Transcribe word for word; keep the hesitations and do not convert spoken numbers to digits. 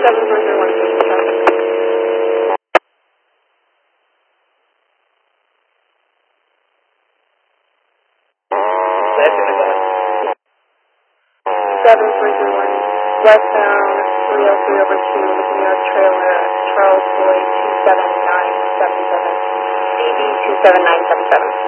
seven four zero one six seven. seven four zero one westbound three oh three over two, looking at trailer Charles Boyd two seven nine seven seven, C B two seven nine seven seven.